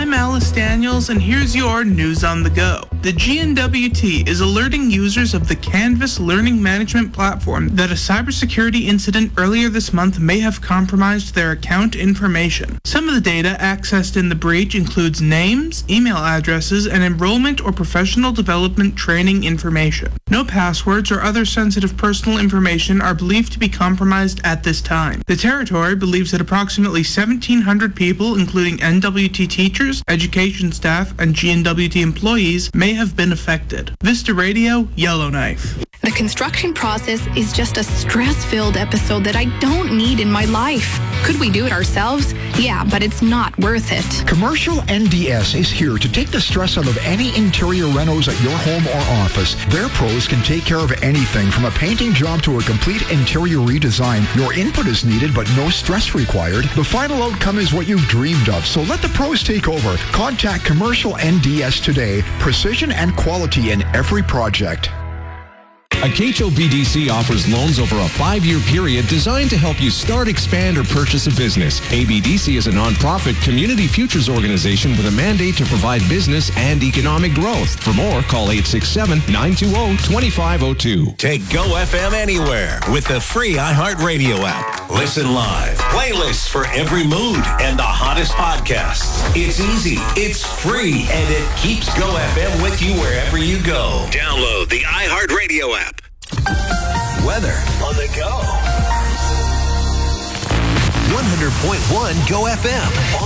I'm Alice Daniels, and here's your News on the Go. The GNWT is alerting users of the Canvas learning management platform that a cybersecurity incident earlier this month may have compromised their account information. Some of the data accessed in the breach includes names, email addresses, and enrollment or professional development training information. No passwords or other sensitive personal information are believed to be compromised at this time. The territory believes that approximately 1,700 people, including NWT teachers, education staff, and GNWT employees, may have been affected. Vista Radio, Yellowknife. The construction process is just a stress-filled episode that I don't need in my life. Could we do it ourselves? Yeah, but it's not worth it. Commercial NDS is here to take the stress out of any interior renos at your home or office. Their pros can take care of anything from a painting job to a complete interior redesign. Your input is needed, but no stress required. The final outcome is what you've dreamed of, so let the pros take over. Contact Commercial NDS today. Precision and quality in every project. Acacio BDC offers loans over a 5-year period designed to help you start, expand, or purchase a business. ABDC is a nonprofit community futures organization with a mandate to provide business and economic growth. For more, call 867-920-2502. Take Go FM anywhere with the free iHeartRadio app. Listen live, playlists for every mood, and the hottest podcasts. It's easy, it's free, and it keeps Go FM with you wherever you go. Download the iHeartRadio app. Weather on the go. 100.1 Go FM.